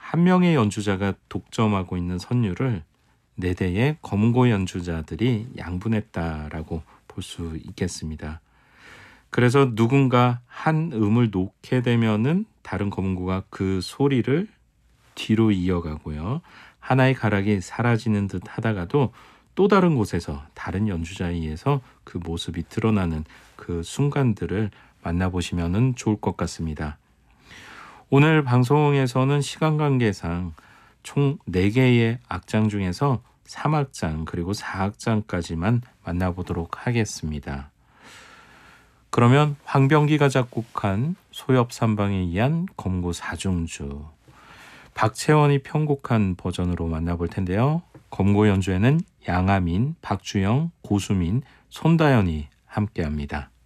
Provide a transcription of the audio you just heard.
한 명의 연주자가 독점하고 있는 선율을 4대의 검은고 연주자들이 양분했다라고 볼 수 있겠습니다. 그래서 누군가 한 음을 놓게 되면은 다른 검은고가 그 소리를 뒤로 이어가고요. 하나의 가락이 사라지는 듯 하다가도 또 다른 곳에서 다른 연주자에 의해서 그 모습이 드러나는 그 순간들을 만나보시면 좋을 것 같습니다. 오늘 방송에서는 시간 관계상 총 4개의 악장 중에서 3악장 그리고 4악장까지만 만나보도록 하겠습니다. 그러면 황병기가 작곡한 소엽산방에 의한 검은고 4중주, 박채원이 편곡한 버전으로 만나볼 텐데요. 검은고 연주에는 양하민, 박주영, 고수민, 손다연이 함께합니다.